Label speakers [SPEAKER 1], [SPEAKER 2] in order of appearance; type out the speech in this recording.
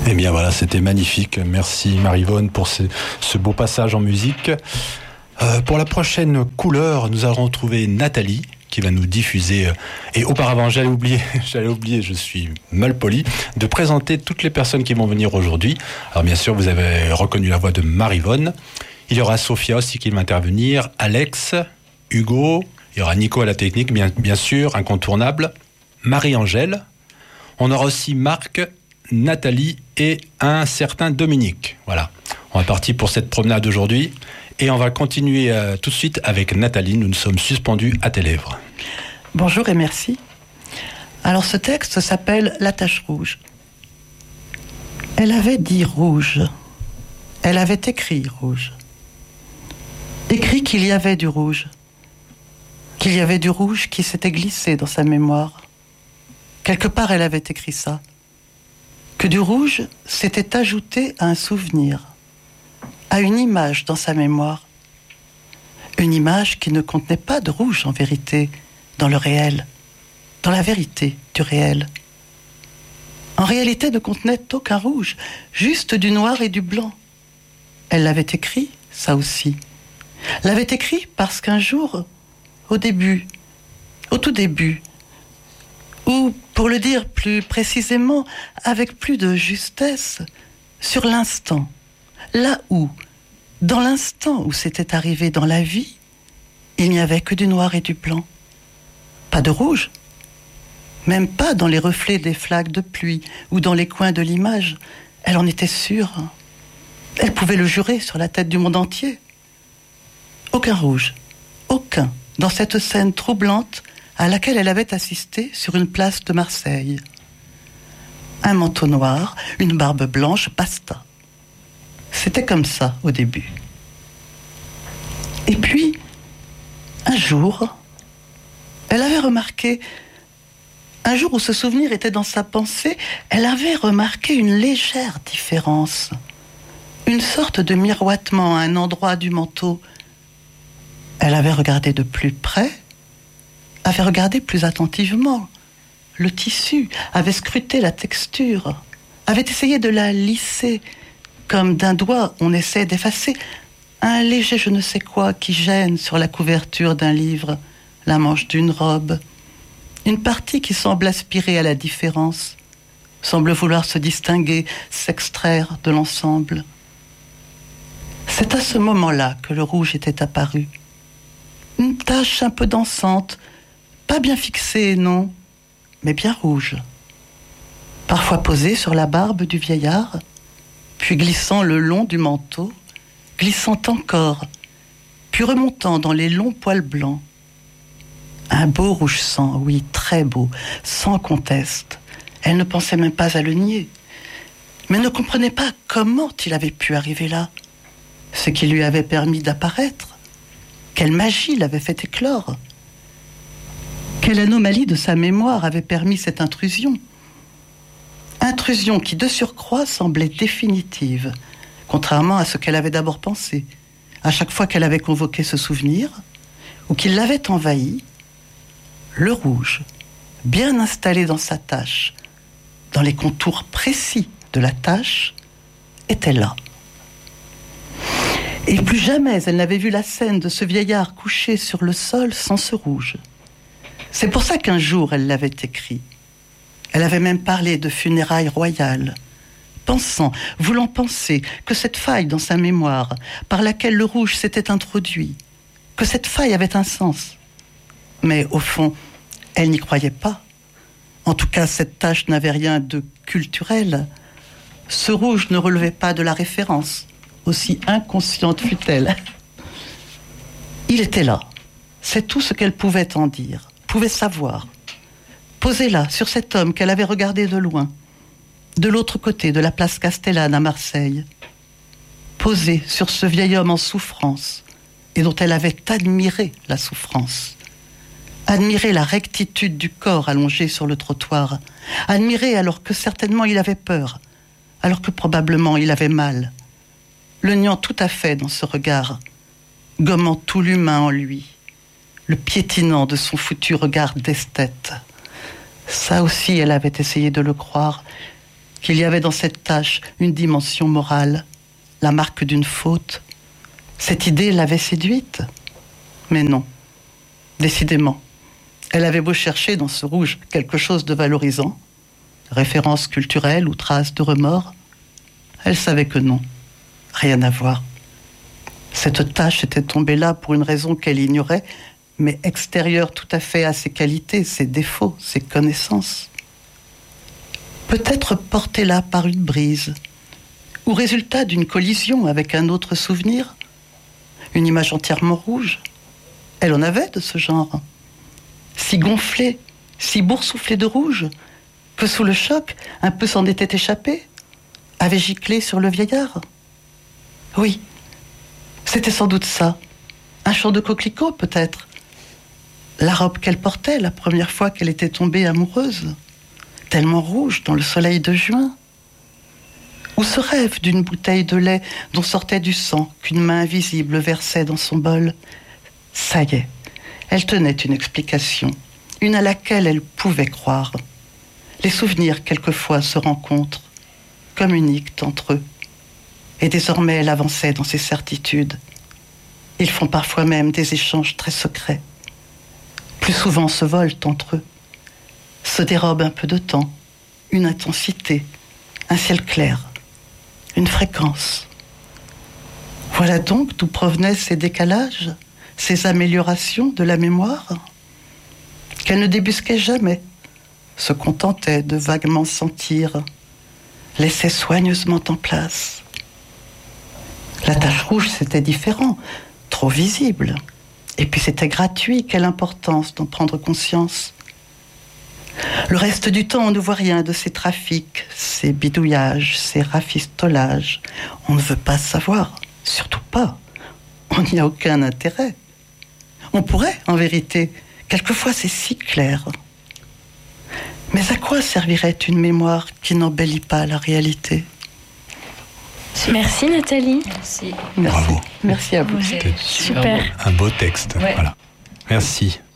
[SPEAKER 1] Eh bien voilà, c'était magnifique. Merci Marie-Vonne pour ce beau passage en musique. Pour la prochaine couleur, nous allons retrouver Nathalie qui va nous diffuser. Et auparavant, j'allais oublier, je suis mal poli, de présenter toutes les personnes qui vont venir aujourd'hui. Alors bien sûr, vous avez reconnu la voix de Marie-Vonne. Il y aura Sophia aussi qui va intervenir, Alex, Hugo, il y aura Nico à la technique, bien sûr, incontournable, Marie-Angèle. On aura aussi Marc, Nathalie et un certain Dominique. Voilà, on va partir pour cette promenade aujourd'hui et on va continuer tout de suite avec Nathalie. Nous nous sommes suspendus à tes lèvres.
[SPEAKER 2] Bonjour et merci. Alors ce texte s'appelle La tache rouge. Elle avait dit rouge. Elle avait écrit rouge. Écrit qu'il y avait du rouge. Qu'il y avait du rouge qui s'était glissé dans sa mémoire. Quelque part elle avait écrit ça. Que du rouge s'était ajouté à un souvenir, à une image dans sa mémoire. Une image qui ne contenait pas de rouge en vérité, dans le réel, dans la vérité du réel. En réalité ne contenait aucun rouge, juste du noir et du blanc. Elle l'avait écrit, ça aussi. L'avait écrit parce qu'un jour, au tout début, ou, pour le dire plus précisément, avec plus de justesse, sur l'instant, là où, dans l'instant où c'était arrivé dans la vie, il n'y avait que du noir et du blanc. Pas de rouge, même pas dans les reflets des flaques de pluie ou dans les coins de l'image. Elle en était sûre. Elle pouvait le jurer sur la tête du monde entier. Aucun rouge, aucun, dans cette scène troublante à laquelle elle avait assisté sur une place de Marseille. Un manteau noir, une barbe blanche, basta. C'était comme ça au début. Et puis, un jour, elle avait remarqué, un jour où ce souvenir était dans sa pensée, elle avait remarqué une légère différence, une sorte de miroitement à un endroit du manteau. Elle avait regardé de plus près, avait regardé plus attentivement le tissu, avait scruté la texture, avait essayé de la lisser, comme d'un doigt on essaie d'effacer un léger je ne sais quoi qui gêne sur la couverture d'un livre, la manche d'une robe, une partie qui semble aspirer à la différence, semble vouloir se distinguer, s'extraire de l'ensemble. C'est à ce moment-là que le rouge était apparu. Une tache un peu dansante, pas bien fixée, non, mais bien rouge. Parfois posée sur la barbe du vieillard, puis glissant le long du manteau, glissant encore, puis remontant dans les longs poils blancs. Un beau rouge sang, oui, très beau, sans conteste. Elle ne pensait même pas à le nier, mais ne comprenait pas comment il avait pu arriver là, ce qui lui avait permis d'apparaître. Quelle magie l'avait fait éclore? Quelle anomalie de sa mémoire avait permis cette intrusion? Intrusion qui, de surcroît, semblait définitive, contrairement à ce qu'elle avait d'abord pensé. À chaque fois qu'elle avait convoqué ce souvenir, ou qu'il l'avait envahi, le rouge, bien installé dans sa tache, dans les contours précis de la tache, était là. Et plus jamais elle n'avait vu la scène de ce vieillard couché sur le sol sans ce rouge. C'est pour ça qu'un jour elle l'avait écrit. Elle avait même parlé de funérailles royales, voulant penser que cette faille dans sa mémoire, par laquelle le rouge s'était introduit, que cette faille avait un sens. Mais au fond, elle n'y croyait pas. En tout cas, cette tache n'avait rien de culturel. Ce rouge ne relevait pas de la référence, aussi inconsciente fût-elle. Il était là. C'est tout ce qu'elle pouvait en dire, pouvait savoir. Posé là, sur cet homme qu'elle avait regardé de loin, de l'autre côté de la place Castellane à Marseille. Posé sur ce vieil homme en souffrance, et dont elle avait admiré la souffrance. Admiré la rectitude du corps allongé sur le trottoir. Admiré alors que certainement il avait peur, alors que probablement il avait mal. Le niant tout à fait dans ce regard, gommant tout l'humain en lui, le piétinant de son foutu regard d'esthète. Ça aussi, elle avait essayé de le croire, qu'il y avait dans cette tache une dimension morale, la marque d'une faute. Cette idée l'avait séduite. Mais non, décidément. Elle avait beau chercher dans ce rouge quelque chose de valorisant, référence culturelle ou trace de remords, elle savait que non, rien à voir. Cette tache était tombée là pour une raison qu'elle ignorait, mais extérieure tout à fait à ses qualités, ses défauts, ses connaissances. Peut-être portée là par une brise, ou résultat d'une collision avec un autre souvenir, une image entièrement rouge. Elle en avait de ce genre, si gonflée, si boursouflée de rouge, que sous le choc, un peu s'en était échappé, avait giclé sur le vieillard. Oui, c'était sans doute ça, un champ de coquelicots peut-être, la robe qu'elle portait la première fois qu'elle était tombée amoureuse, tellement rouge dans le soleil de juin. Ou ce rêve d'une bouteille de lait dont sortait du sang qu'une main invisible versait dans son bol. Ça y est, elle tenait une explication, une à laquelle elle pouvait croire. Les souvenirs quelquefois se rencontrent, communiquent entre eux. Et désormais elle avançait dans ses certitudes. Ils font parfois même des échanges très secrets. Plus souvent se volent entre eux, se dérobent un peu de temps, une intensité, un ciel clair, une fréquence. Voilà donc d'où provenaient ces décalages, ces améliorations de la mémoire, qu'elle ne débusquait jamais, se contentait de vaguement sentir, laissait soigneusement en place. La tache rouge, c'était différent, trop visible. Et puis c'était gratuit, quelle importance d'en prendre conscience. Le reste du temps, on ne voit rien de ces trafics, ces bidouillages, ces rafistolages. On ne veut pas savoir, surtout pas. On n'y a aucun intérêt. On pourrait, en vérité, quelquefois c'est si clair. Mais à quoi servirait une mémoire qui n'embellit pas la réalité ?
[SPEAKER 3] Merci Nathalie.
[SPEAKER 4] Merci.
[SPEAKER 1] Bravo.
[SPEAKER 2] Merci à vous.
[SPEAKER 4] C'était
[SPEAKER 3] Super.
[SPEAKER 1] Un beau texte.
[SPEAKER 4] Ouais.
[SPEAKER 1] Voilà. Merci.